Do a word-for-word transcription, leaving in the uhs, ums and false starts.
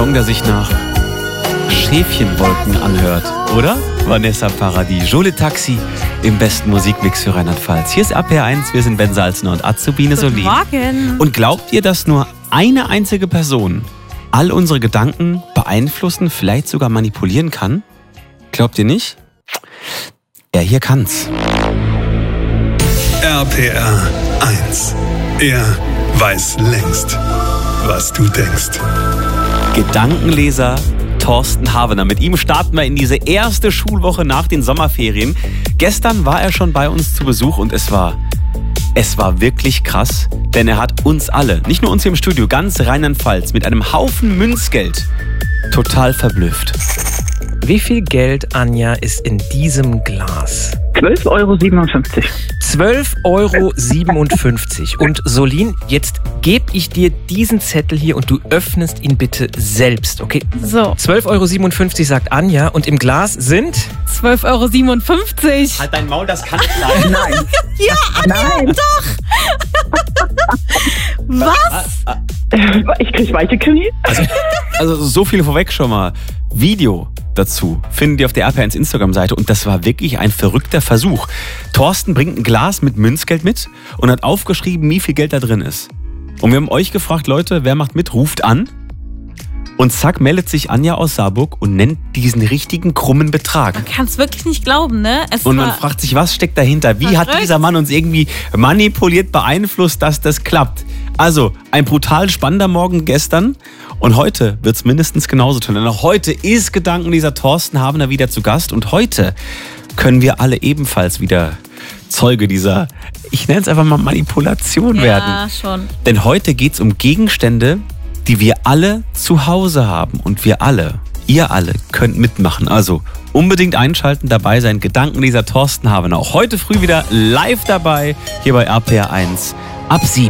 Song, der sich nach Schäfchenwolken anhört, oder? Vanessa Paradis, Jolie Taxi im besten Musikmix für Rheinland-Pfalz. Hier ist R P R eins, wir sind Ben Salzner und Azubine Solin. Morgen. Und glaubt ihr, dass nur eine einzige Person all unsere Gedanken beeinflussen, vielleicht sogar manipulieren kann? Glaubt ihr nicht? Er hier kann's. R P R eins. Er weiß längst, was du denkst. Gedankenleser Thorsten Havener. Mit ihm starten wir in diese erste Schulwoche nach den Sommerferien. Gestern war er schon bei uns zu Besuch und es war, es war wirklich krass, denn er hat uns alle, nicht nur uns hier im Studio, ganz Rheinland-Pfalz mit einem Haufen Münzgeld total verblüfft. Wie viel Geld, Anja, ist in diesem Glas? zwölf Euro siebenundfünfzig. zwölf Euro siebenundfünfzig. Und Solin, jetzt gebe ich dir diesen Zettel hier und du öffnest ihn bitte selbst, okay? So. zwölf Euro siebenundfünfzig sagt Anja und im Glas sind... zwölf Euro siebenundfünfzig. Halt dein Maul, das kann nicht sein. Nein. Ja, Anja, Nein. doch. Was? Ich krieg weiche Knie. Also, also so viel vorweg schon mal. Video dazu findet ihr auf der R P R eins Instagram-Seite und das war wirklich ein verrückter Versuch. Thorsten bringt ein Glas mit Münzgeld mit und hat aufgeschrieben, wie viel Geld da drin ist. Und wir haben euch gefragt, Leute, wer macht mit? Ruft an. Und zack, meldet sich Anja aus Saarburg und nennt diesen richtigen krummen Betrag. Man kann es wirklich nicht glauben, ne? Es Und man war fragt sich, was steckt dahinter? Wie hat verrückt. dieser Mann uns irgendwie manipuliert, beeinflusst, dass das klappt? Also, ein brutal spannender Morgen gestern. Und heute wird es mindestens genauso toll. Denn auch heute ist Gedankenleser Thorsten Havener wieder zu Gast. Und heute können wir alle ebenfalls wieder Zeuge dieser, ich nenne es einfach mal Manipulation ja, werden. schon. Denn heute geht es um Gegenstände, die wir alle zu Hause haben. Und wir alle, ihr alle, könnt mitmachen. Also unbedingt einschalten, dabei sein. Gedankenleser Thorsten Havener. Auch heute früh wieder live dabei, hier bei R P R eins ab sieben.